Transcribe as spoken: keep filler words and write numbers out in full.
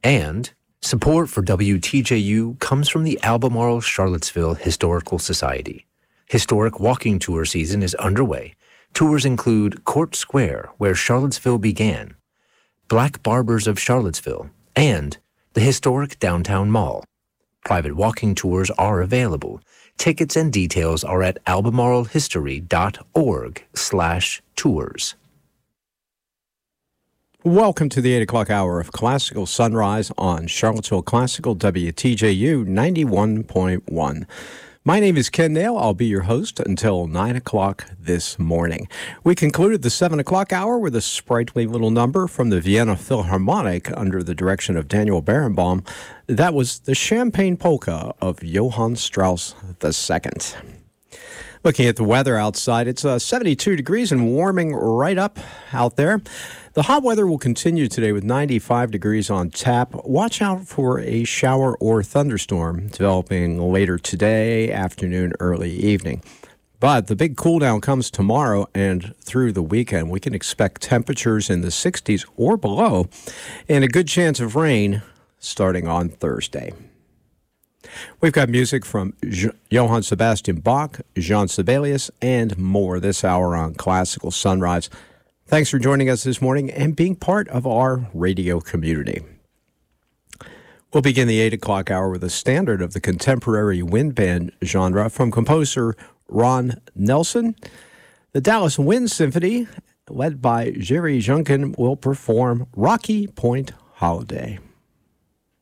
And support for W T J U comes from the Albemarle Charlottesville Historical Society. Historic walking tour season is underway. Tours include Court Square, where Charlottesville began, Black Barbers of Charlottesville, and the historic Downtown Mall. Private walking tours are available. Tickets and details are at albemarlehistory.org slash tours. Welcome to the eight o'clock hour of Classical Sunrise on Charlottesville Classical W T J U ninety-one point one. My name is Ken Nail. I'll be your host until nine o'clock this morning. We concluded the seven o'clock hour with a sprightly little number from the Vienna Philharmonic under the direction of Daniel Barenboim. That was the Champagne Polka of Johann Strauss the Second. Looking at the weather outside, it's uh, seventy-two degrees and warming right up out there. The hot weather will continue today with ninety-five degrees on tap. Watch out for a shower or thunderstorm developing later today, afternoon, early evening. But the big cool down comes tomorrow and through the weekend. We can expect temperatures in the sixties or below and a good chance of rain starting on Thursday. We've got music from J- Johann Sebastian Bach, Jean Sibelius, and more this hour on Classical Sunrise. Thanks for joining us this morning and being part of our radio community. We'll begin the eight o'clock hour with a standard of the contemporary wind band genre from composer Ron Nelson. The Dallas Wind Symphony, led by Jerry Junkin, will perform Rocky Point Holiday.